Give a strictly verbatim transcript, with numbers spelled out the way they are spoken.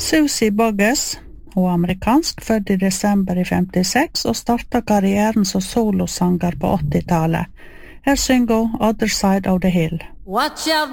Susie Boggus, hun er amerikansk, født i desember i femtiseks og startet karrieren som solosanger på åttitallet. Her synger hun Other Side of the Hill. Watch out